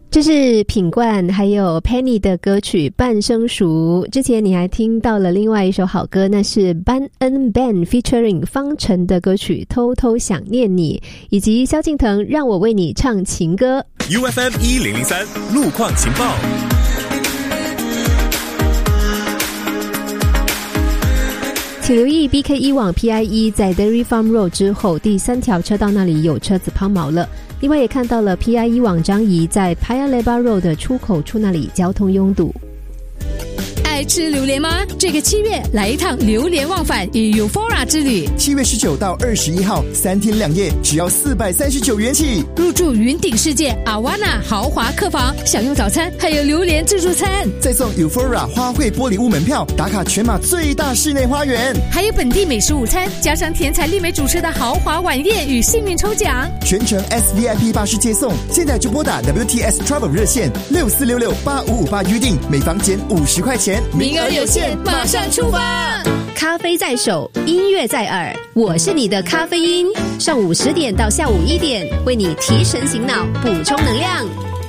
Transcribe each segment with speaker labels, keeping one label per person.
Speaker 1: 这是品冠还有 Penny 的歌曲《半生熟》。之前你还听到了另外一首好歌，那是班恩 Ben featuring 方晨的歌曲《偷偷想念你》，以及萧敬腾让我为你唱情歌。
Speaker 2: UFM 1003路况情报。
Speaker 1: 请留意 BK1 往 PIE 在 Dairy Farm Road 之后第3条车道那里有车子抛锚了。另外也看到了 PIE 往张仪在 Paya Lebar Road 的出口处那里交通拥堵。
Speaker 3: 爱吃榴莲吗？这个7月来一趟榴莲忘返与 Eufora 之旅。
Speaker 4: 7月19到21号3天2夜，只要439元起。
Speaker 3: 入住云顶世界 Awana 豪华客房，享用早餐，还有榴莲自助餐，
Speaker 4: 再送 Eufora 花卉玻璃屋门票，打卡全马最大室内花园，
Speaker 3: 还有本地美食午餐，加上甜彩丽美主持的豪华晚宴与幸运抽奖，
Speaker 4: 全程 SVIP 巴士接送。现在就拨打 WTS Travel 热线64668558预定，每房减50块钱。
Speaker 3: 名额有限，马上出发！
Speaker 1: 咖啡在手，音乐在耳，我是你的咖啡因。上午10点到下午1点，为你提神醒脑，补充能量。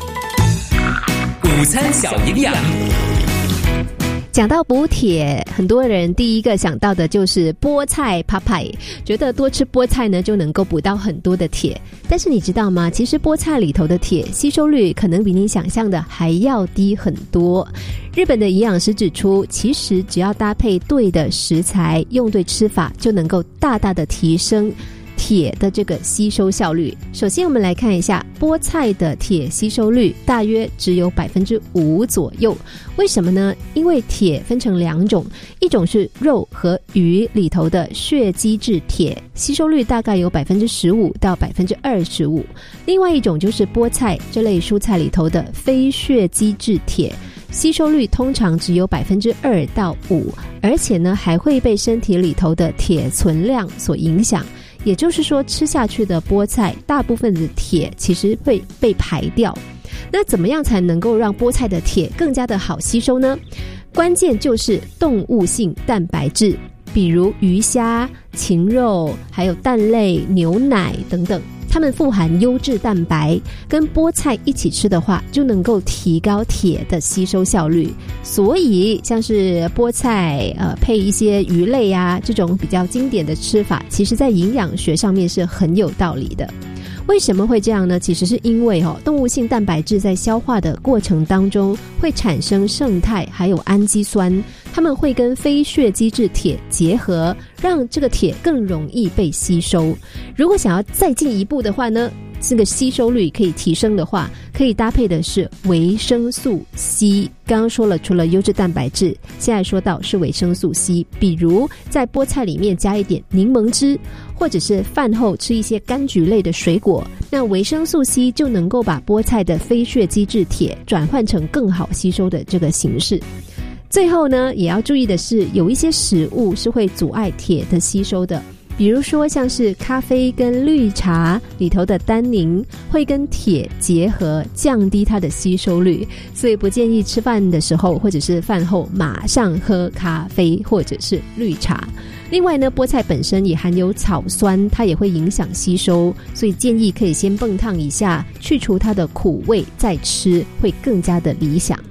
Speaker 2: 午餐小营养。
Speaker 1: 讲到补铁，很多人第一个想到的就是菠菜 Papai， 觉得多吃菠菜呢就能够补到很多的铁。但是你知道吗？其实菠菜里头的铁吸收率可能比你想象的还要低很多。日本的营养师指出，其实只要搭配对的食材，用对吃法，就能够大大的提升铁的这个吸收效率。首先我们来看一下菠菜的铁吸收率大约只有 5% 左右。为什么呢？因为铁分成2种，一种是肉和鱼里头的血基质铁，吸收率大概有 15% 到 25%。另外一种就是菠菜这类蔬菜里头的非血基质铁，吸收率通常只有 2% 到 5%， 而且呢还会被身体里头的铁存量所影响。也就是说，吃下去的菠菜大部分的铁其实会被排掉。那怎么样才能够让菠菜的铁更加的好吸收呢？关键就是动物性蛋白质，比如鱼虾、禽肉，还有蛋类、牛奶等等，它们富含优质蛋白，跟菠菜一起吃的话，就能够提高铁的吸收效率。所以像是菠菜配一些鱼类啊，这种比较经典的吃法，其实在营养学上面是很有道理的。为什么会这样呢？其实是因为动物性蛋白质在消化的过程当中会产生胜肽还有氨基酸，它们会跟非血基质铁结合，让这个铁更容易被吸收。如果想要再进一步的话呢，这个吸收率可以提升的话，可以搭配的是维生素 C。 刚刚说了，除了优质蛋白质，现在说到是维生素 C， 比如在菠菜里面加一点柠檬汁，或者是饭后吃一些柑橘类的水果，那维生素 C 就能够把菠菜的非血基质铁转换成更好吸收的这个形式。最后呢，也要注意的是，有一些食物是会阻碍铁的吸收的，比如说像是咖啡跟绿茶里头的单宁会跟铁结合，降低它的吸收率，所以不建议吃饭的时候或者是饭后马上喝咖啡或者是绿茶。另外呢，菠菜本身也含有草酸，它也会影响吸收，所以建议可以先蹦烫一下，去除它的苦味再吃，会更加的理想。